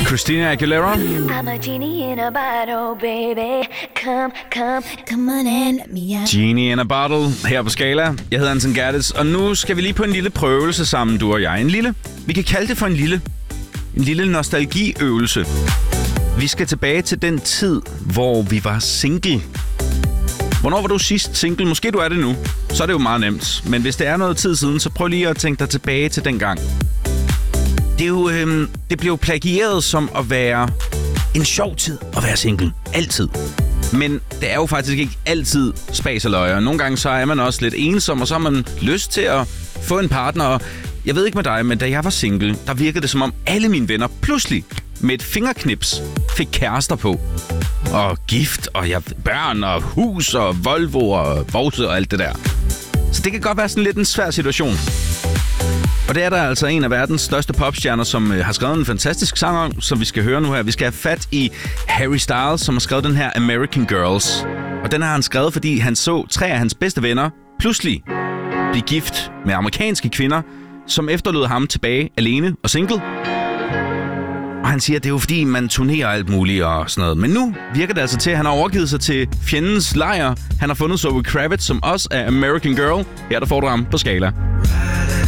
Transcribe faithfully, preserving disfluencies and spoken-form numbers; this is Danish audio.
Christina Aguilera. I'm a genie in a bottle, baby. Come, come, come on and let me out. Genie in a bottle her på Skala. Jeg hedder Anton Gerdes, og nu skal vi lige på en lille prøvelse sammen, du og jeg. En lille, vi kan kalde det for en lille, en lille nostalgiøvelse. Vi skal tilbage til den tid, hvor vi var single. Hvornår var du sidst single? Måske du er det nu. Så er det jo meget nemt. Men hvis det er noget tid siden, så prøv lige at tænke dig tilbage til den gang. Det, er jo, øhm, det blev plagieret som at være en sjov tid at være single. Altid. Men det er jo faktisk ikke altid spas og løjer. Nogle gange så er man også lidt ensom, og så har man lyst til at få en partner. Og jeg ved ikke med dig, men da jeg var single, der virkede det som om alle mine venner pludselig med et fingerknips fik kærester på. Og gift, og ja, børn, og hus, og Volvo, og Bose og alt det der. Så det kan godt være sådan lidt en svær situation. Og det er der altså en af verdens største popstjerner, som øh, har skrevet en fantastisk sang om, som vi skal høre nu her. Vi skal have fat i Harry Styles, som har skrevet den her American Girls. Og den har han skrevet, fordi han så tre af hans bedste venner pludselig blive gift med amerikanske kvinder, som efterlod ham tilbage alene og single. Og han siger, at det er jo fordi, man turnerer alt muligt og sådan noget. Men nu virker det altså til, at han har overgivet sig til fjendens lejr. Han har fundet Zoe Kravitz, som også er American Girl. Her der får du ham på Skala.